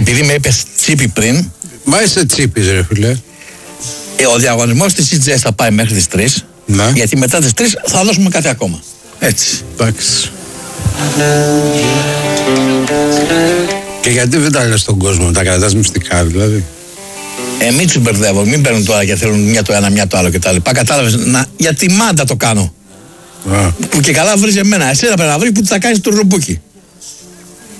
επειδή με είπες Τσίπη πριν. Μα είσαι Τσίπης ρε φίλε. Ο διαγωνισμός της CGS θα πάει μέχρι τις 3. Ναι. Γιατί μετά τις 3 θα δώσουμε κάτι ακόμα. Έτσι. Εντάξει. Και γιατί δεν τα λες στον κόσμο, τα κρατάς μυστικά δηλαδή? Μην τους μπερδεύω, μην παίρνουν τώρα και θέλουν μια το ένα, μια το άλλο κτλ. Κατάλαβες, γιατί μάντα το κάνω. Που και καλά βρεις εμένα. Εσένα πρέπει να βρεις που θα κάνεις το ρουμπούκι.